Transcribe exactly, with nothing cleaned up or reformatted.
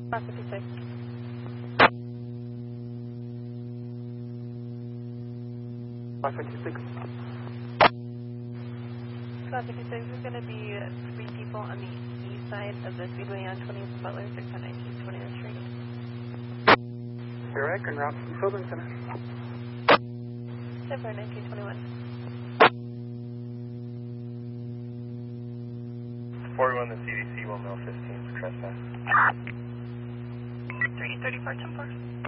five fifty-six. five fifty-six. five fifty-six is going to be three people on the east side of the speedway on twentieth Butler, six hundred nineteen twentieth Street. Direct and route from Children's Center. seven nineteen twenty-one. forty-one, the C D C, one mile fifteen for trespass. three thirty-four ten four.